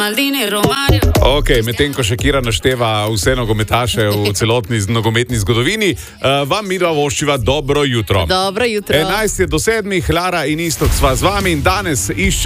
Ok, medtem ko Shakira našteva vse nogometaše v celotni nogometni zgodovini, vam midva voščiva dobro jutro. Dobro jutro. 11 je do 7, Lara in Iztok sva z vami in danes iščemo